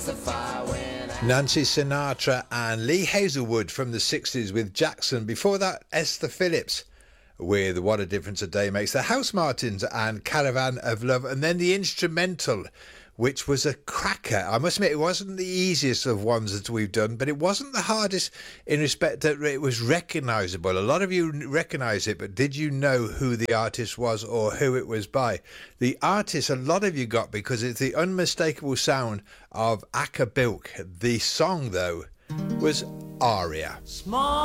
Nancy Sinatra and Lee Hazelwood from the 60s with Jackson. Before that, Esther Phillips with What a Difference a Day Makes. The House Martins and Caravan of Love. And then the instrumental, which was a cracker. I must admit, it wasn't the easiest of ones that we've done, but it wasn't the hardest in respect that it was recognisable. A lot of you recognise it, but did you know who the artist was or who it was by? The artist, a lot of you got, because it's the unmistakable sound of Acker Bilk. The song, though, was Aria. Small